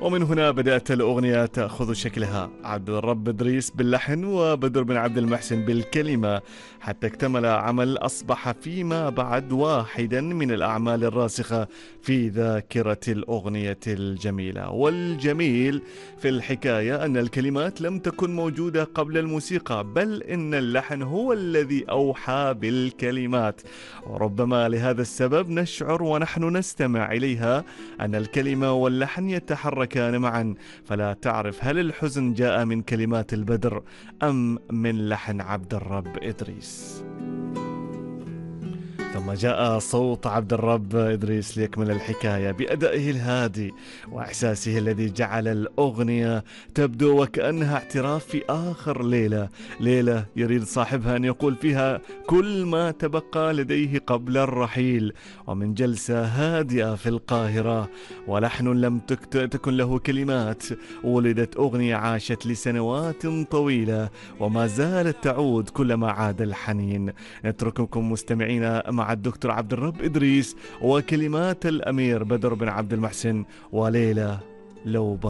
ومن هنا بدأت الأغنية تأخذ شكلها، عبد الرب إدريس باللحن وبدر بن عبد المحسن بالكلمة، حتى اكتمل عمل أصبح فيما بعد واحدا من الأعمال الراسخة في ذاكرة الأغنية الجميلة. والجميل في الحكاية أن الكلمات لم تكن موجودة قبل الموسيقى، بل إن اللحن هو الذي أوحى بالكلمات. وربما لهذا السبب نشعر ونحن نستمع إليها أن الكلمة واللحن يتحركان معا، فلا تعرف هل الحزن جاء من كلمات البدر أم من لحن عبد الرب إدريس. ثم جاء صوت عبد الرب إدريس ليكمل الحكاية بأدائه الهادي وإحساسه الذي جعل الأغنية تبدو وكأنها اعتراف في آخر ليلة يريد صاحبها أن يقول فيها كل ما تبقى لديه قبل الرحيل، ومن جلسة هادئة في القاهرة ولحن لم تكن له كلمات ولدت أغنية عاشت لسنوات طويلة وما زالت تعود كلما عاد الحنين. نترككم مستمعين مع الدكتور عبد الرب إدريس وكلمات الأمير بدر بن عبد المحسن وليلة لو